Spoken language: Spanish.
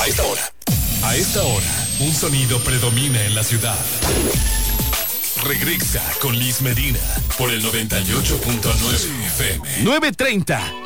A esta hora, un sonido predomina en la ciudad. Regresa con Liz Medina por el 98.9 FM. 9:30.